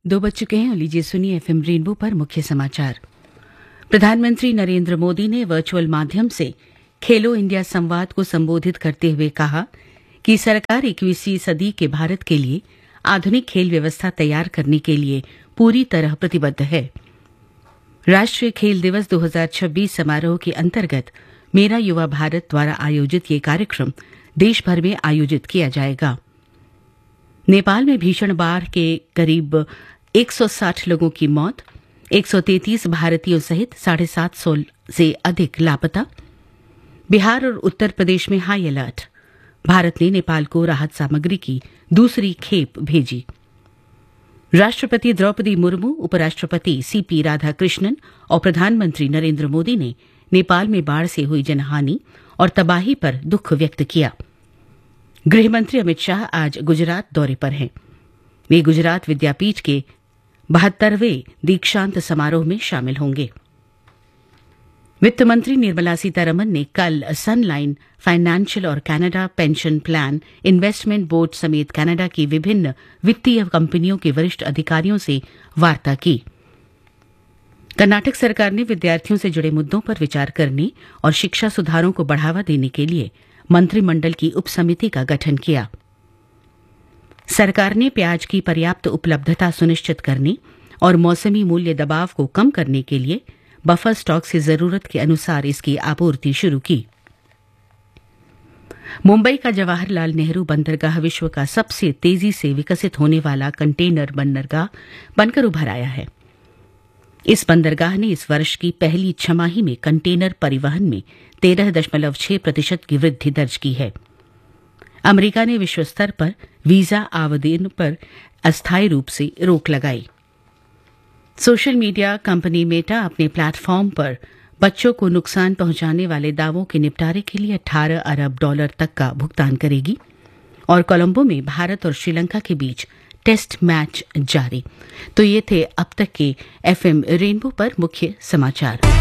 दो बज चुके हैं और लीजिए सुनिए एफएम रेनबो पर मुख्य समाचार। प्रधानमंत्री नरेंद्र मोदी ने वर्चुअल माध्यम से खेलो इंडिया संवाद को संबोधित करते हुए कहा कि सरकार 21वीं सदी के भारत के लिए आधुनिक खेल व्यवस्था तैयार करने के लिए पूरी तरह प्रतिबद्ध है। राष्ट्रीय खेल दिवस 2026 समारोह के अंतर्गत मेरा युवा भारत द्वारा आयोजित ये कार्यक्रम देश भर में आयोजित किया जाएगा। नेपाल में भीषण बाढ़ के करीब 160 लोगों की मौत, 133 भारतीयों सहित 750 से अधिक लापता। बिहार और उत्तर प्रदेश में हाई अलर्ट। भारत ने नेपाल को राहत सामग्री की दूसरी खेप भेजी। राष्ट्रपति द्रौपदी मुर्मू, उपराष्ट्रपति सीपी राधाकृष्णन और प्रधानमंत्री नरेंद्र मोदी ने नेपाल में बाढ़ से हुई जनहानि और तबाही पर दुख व्यक्त किया। गृहमंत्री अमित शाह आज गुजरात दौरे पर हैं। वे गुजरात विद्यापीठ के 72वें दीक्षांत समारोह में शामिल होंगे। वित्त मंत्री निर्मला सीतारमण ने कल सनलाइन फाइनेंशियल और Canada pension plan investment board समेत कनाडा की विभिन्न वित्तीय कंपनियों के वरिष्ठ अधिकारियों से वार्ता की। कर्नाटक सरकार ने विद्यार्थियों से जुड़े मुद्दों पर विचार करने और शिक्षा सुधारों को बढ़ावा देने के लिए मंत्रिमंडल की उपसमिति का गठन किया। सरकार ने प्याज की पर्याप्त उपलब्धता सुनिश्चित करने और मौसमी मूल्य दबाव को कम करने के लिए बफर स्टॉक से जरूरत के अनुसार इसकी आपूर्ति शुरू की। मुंबई का जवाहरलाल नेहरू बंदरगाह विश्व का सबसे तेजी से विकसित होने वाला कंटेनर बंदरगाह बनकर उभर आया है। इस बंदरगाह ने इस वर्ष की पहली छमाही में कंटेनर परिवहन में 13.6% की वृद्धि दर्ज की है। अमेरिका ने विश्व स्तर पर वीजा आवेदन पर अस्थायी रूप से रोक लगाई। सोशल मीडिया कंपनी मेटा अपने प्लेटफॉर्म पर बच्चों को नुकसान पहुंचाने वाले दावों के निपटारे के लिए $18 अरब तक का भुगतान करेगी। और कोलंबो में भारत और श्रीलंका के बीच टेस्ट मैच जारी। तो ये थे अब तक के एफएम रेनबो पर मुख्य समाचार।